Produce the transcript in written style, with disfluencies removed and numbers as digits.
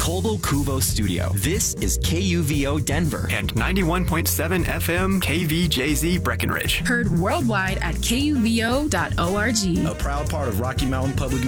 Colbo Cuvo Studio. This is KUVO Denver and 91.7 FM KVJZ Breckenridge. Heard worldwide at kuvo.org. A proud part of Rocky Mountain Public